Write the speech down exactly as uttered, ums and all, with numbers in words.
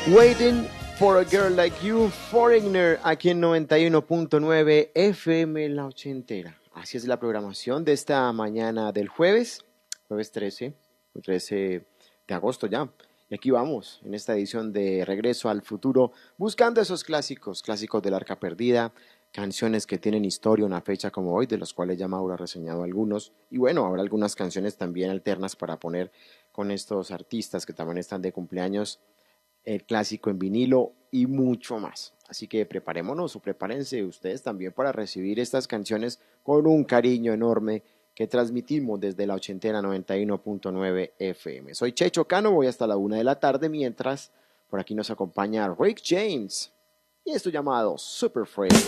Waiting for a Girl Like You, Foreigner, aquí en noventa y uno punto nueve F M La Ochentera. Así es la programación de esta mañana del jueves, jueves trece, trece de agosto ya. Y aquí vamos, en esta edición de Regreso al Futuro, buscando esos clásicos, clásicos del Arca Perdida, canciones que tienen historia, una fecha como hoy, de los cuales ya Mauro ha reseñado algunos. Y bueno, habrá algunas canciones también alternas para poner con estos artistas que también están de cumpleaños, el clásico en vinilo y mucho más. Así que preparémonos o prepárense ustedes también para recibir estas canciones con un cariño enorme que transmitimos desde la ochentera noventa y uno punto nueve F M. Soy Checho Cano, voy hasta la una de la tarde, mientras por aquí nos acompaña Rick James y esto llamado Super Freak.